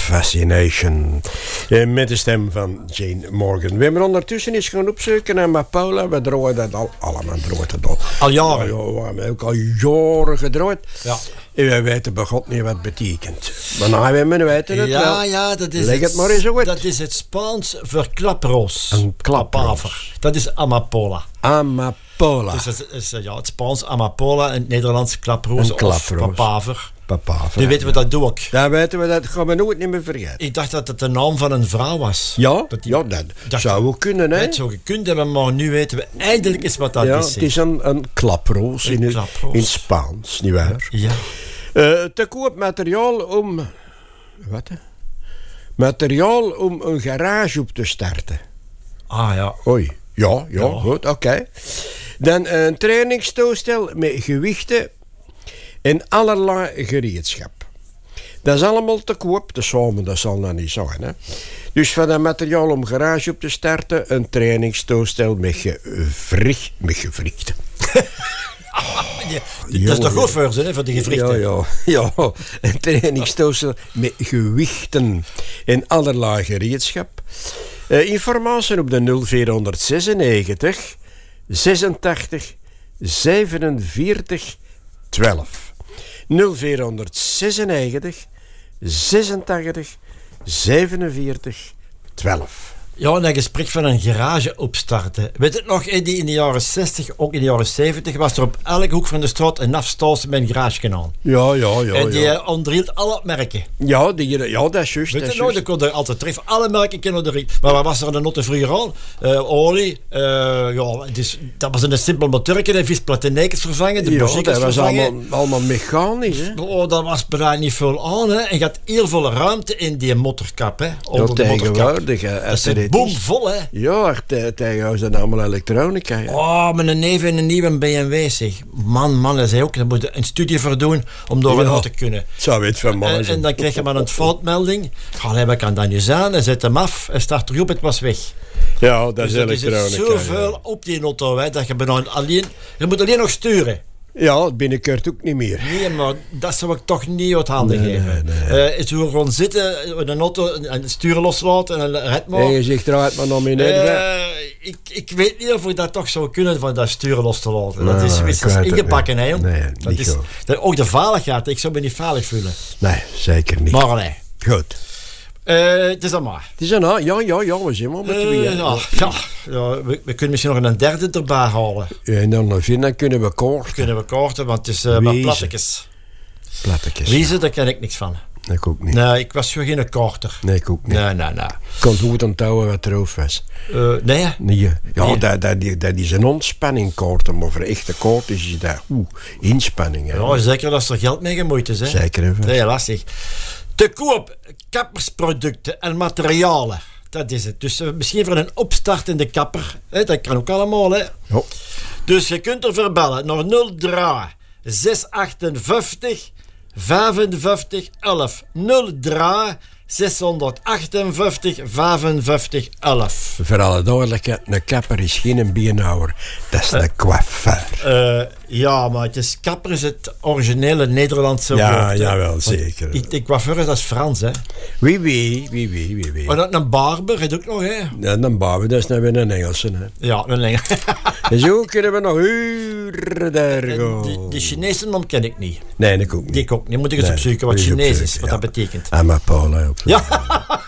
Fascination. Met de stem van Jane Morgan. We hebben ondertussen eens gaan opzoeken naar Paula. We draaien dat al. Allemaal draaien dat al. Al jaren. Ja, we hebben ook al jaren gedraaid. Ja. En wij weten bij God niet wat het betekent. Maar nou, we weten het wel. Ja, dat is leg het maar eens uit. Dat is het Spaans voor klaproos. Een klaproos. Papaver. Dat is amapola. Amapola. Dus het is het Spaans amapola en het Nederlands klaproos. Een klaproos. Of papaver. Papaver. Nu weten we dat ook. Dan weten we dat. Gaan we nooit niet meer vergeten. Ik dacht dat het de naam van een vrouw was. Ja, dat dat zou ook kunnen, hè? Het zou gekund hebben, maar nu weten we eindelijk eens wat dat is. Het is een klaproos in Spaans, nietwaar? Ja. Te koop materiaal om... Wat, hè? Materiaal om een garage op te starten. Ah, ja. Oei. Ja. Goed, oké. Dan een trainingstoestel met gewichten en allerlei gereedschap. Dat is allemaal te koop. De samen, dat zal nou niet zijn, hè. Dus van dat materiaal om garage op te starten, een trainingstoestel met gewrichten. Dat is toch goed voor ze, hè, voor de gewrichten? Ja. Een trainingstoestel met gewichten en allerlei gereedschap. Informatie op de 0496 86 47 12. 0496 86 47 12. Ja, een gesprek van een garage opstarten. Weet het nog, die in de jaren 60, ook in de jaren 70, was er op elke hoek van de straat een afstalse met een garage-kanaal. Ja. En die onderdrielt alle merken. Ja, dat is juist. Weet je nog, dat kon er altijd treffen. Alle merken kennen erin. Maar wat was er dan nog te vroeger aan? Olie. Dat was een simpel motorje. De visplatenijkers vervangen. De dat was allemaal mechanisch. Hè? Oh, dat was bijna niet veel aan. Hè? En je had heel veel ruimte in die motorkap. Hè? Onder de tegenwoordig. Dat is bomvol, hè? Ja, tegenwoordig zijn allemaal elektronica. Ja. Oh, met een neef en een nieuwe BMW, zeg. Man, dat zei ook. Daar moet je een studie voor doen om door het te kunnen. Zou het van man zijn. En dan kreeg je maar een foutmelding. Wat kan dat nu zijn? Hij zet hem af, hij start erop, het was weg. Ja, dat is dus elektronica. Er is zoveel op die auto, hè, dat je bijna je moet alleen nog sturen. Ja, binnenkort ook niet meer. Nee, maar dat zou ik toch niet uit handen geven. Nee. Zo gewoon zitten, in een auto, en sturen loslaten en red maar. En je zegt eruit maar nog meer ik weet niet of ik dat toch zou kunnen van dat sturen los te laten. Dat is ingepakken, hè. Nee, dat is, ook de veiligheid, ik zou me niet veilig voelen. Nee, zeker niet. Maar nee. Goed. Het is dan maar. Het is dan maar. Ja, we zijn wel met twee. We kunnen misschien nog een derde erbij halen. En dan kunnen we koorten. Want het is maar plattekes. Wiezen, daar ken ik niks van. Ik ook niet. Nee, ik was geen kaarter. Nee, ik ook niet. Nee. Ik kon goed onthouden wat erover was. Nee? Ja, dat is een ontspanning kaarten, maar voor echte kaart is dat inspanning. Hè. Ja, zeker als er geld mee gemoeid is. Hè? Zeker even. Nee, lastig. Te koop, kappersproducten en materialen. Dat is het. Dus misschien voor een opstartende kapper. Hè, dat kan ook allemaal. Hè. Ja. Dus je kunt er verbellen naar 03 658 55 11. 03 658 55 11. Voor alle duidelijkheid, een kapper is geen beenhouwer. Dat is een coiffeur. Ja, maar kapper is het originele Nederlandse woord. Ja, wel zeker. Die coiffeur is Frans, hè? Wie. Maar een barber is ook nog, hè? Ja, een barber, dat is nou weer een Engelse, hè? Ja, een Engelse. En zo kunnen we nog uren daar gaan. Die Chinese naam ken ik niet. Nee, ik ook niet. Die ook niet. Moet ik eens opzoeken wat Chinees is, wat dat betekent. Amapola. Ja.